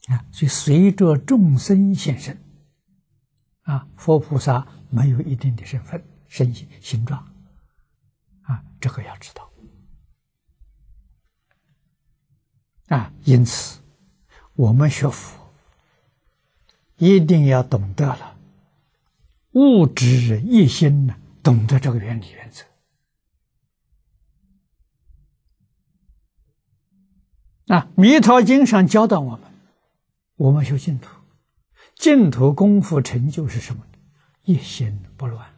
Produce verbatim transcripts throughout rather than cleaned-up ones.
啊，所以随着众生现身，啊，佛菩萨没有一定的身份、身形、形状，啊，这个要知道。啊，因此我们学佛一定要懂得了物质一心呢，懂得这个原理原则。啊，《弥陀经》上教导我们，我们修净土，净土功夫成就是什么呢？一心不乱。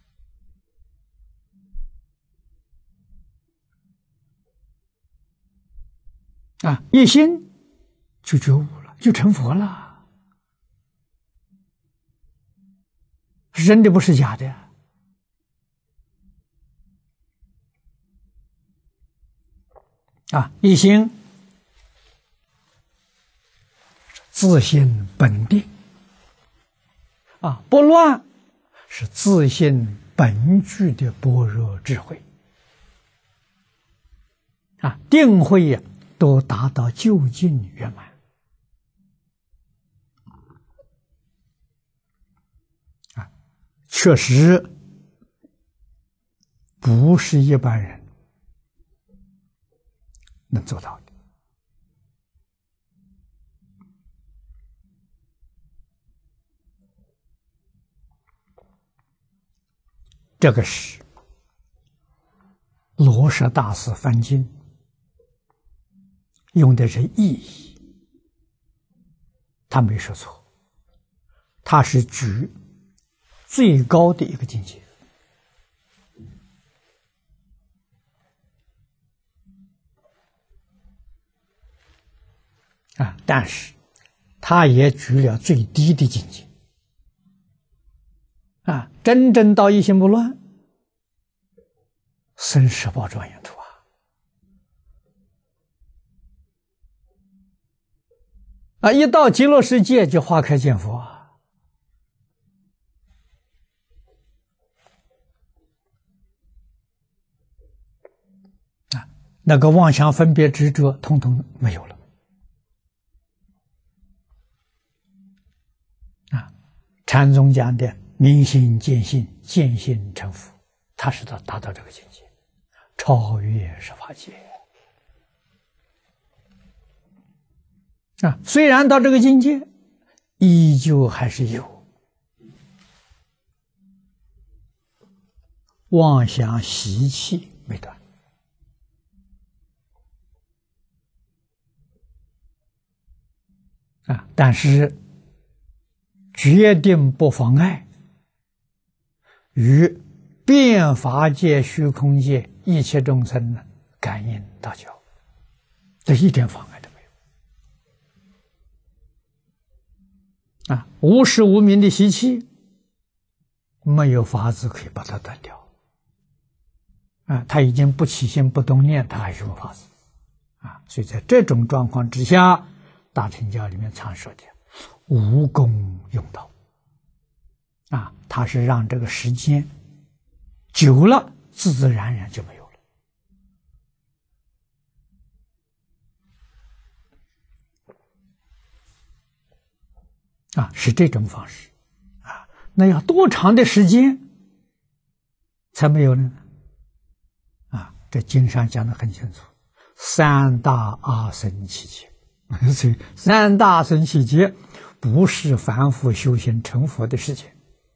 啊，一心就觉悟了，就成佛了，是真的，不是假的。啊，一心自性本定，啊，不乱是自性本具的般若智慧，啊，定慧呀，都达到究竟圆满。啊，确实不是一般人能做到的。这个是罗什大师翻经用的是意义，他没说错，他是举最高的一个境界。啊，但是他也举了最低的境界。啊，真正到一心不乱，生十宝庄严土啊！啊，一到极乐世界就花开见佛啊！啊，那个妄想分别执着，统统没有了。啊，禅宗讲的明心见性，见性成佛，他是达达到这个境界，超越十法界。啊，虽然到这个境界，依旧还是有妄想习气没断。啊，但是决定不妨碍与变法界、虚空界一切众生呢感应道交，这一点妨碍都没有。啊，无始无明的习气，没有法子可以把它断掉。啊，他已经不起心不动念，他还是有法子。啊，所以在这种状况之下，大乘教里面常说的无功用道。啊，它是让这个时间久了，自自然然就没有了。啊，是这种方式。啊，那要多长的时间才没有呢？啊，这经上讲得很清楚，三大阿僧祇劫。所以三大阿僧祇劫不是凡夫修行成佛的事情。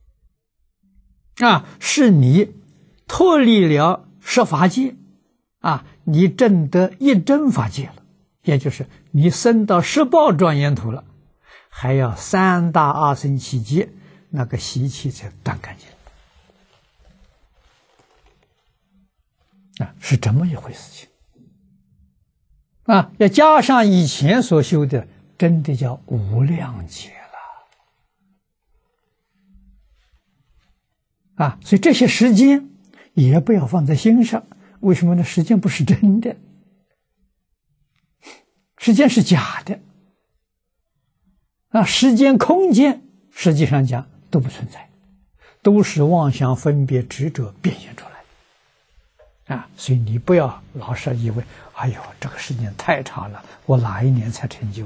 啊，是你脱离了十法界，啊，你证得一真法界了，也就是你升到十报庄严土了，还要三大阿僧祇劫，那个习气才断干净。啊，是这么一回事情。啊，要加上以前所修的，真的叫无量劫。啊，所以这些时间也不要放在心上。为什么呢？时间不是真的，时间是假的。啊，时间、空间实际上讲都不存在，都是妄想分别执着变现出来。啊，所以你不要老是以为，哎呦，这个时间太长了，我哪一年才成就？